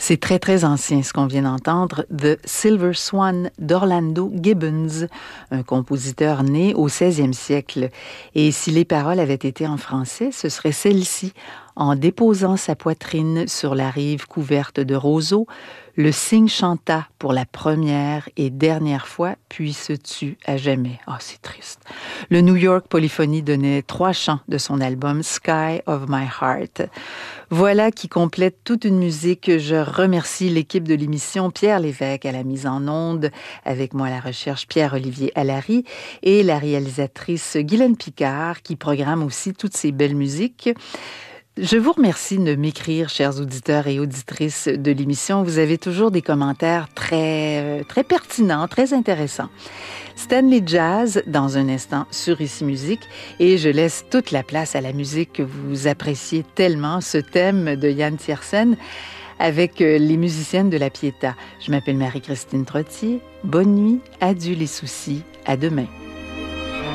C'est très, très ancien ce qu'on vient d'entendre, The Silver Swan d'Orlando Gibbons, un compositeur né au 16e siècle. Et si les paroles avaient été en français, ce serait celle-ci. En déposant sa poitrine sur la rive couverte de roseaux, le cygne chanta pour la première et dernière fois, puis se tut à jamais. Oh, c'est triste. Le New York Polyphony donnait 3 chants de son album Sky of My Heart. Voilà qui complète toute une musique. Je remercie l'équipe de l'émission, Pierre Lévesque à la mise en onde, avec moi à la recherche Pierre-Olivier Allary et la réalisatrice Guylaine Picard qui programme aussi toutes ces belles musiques. Je vous remercie de m'écrire, chers auditeurs et auditrices de l'émission. Vous avez toujours des commentaires très pertinents, très intéressants. Stanley Jazz, dans un instant, sur Ici Musique, et je laisse toute la place à la musique que vous appréciez tellement, ce thème de Yann Tiersen, avec les musiciennes de la Pietà. Je m'appelle Marie-Christine Trottier. Bonne nuit, adieu les soucis, à demain.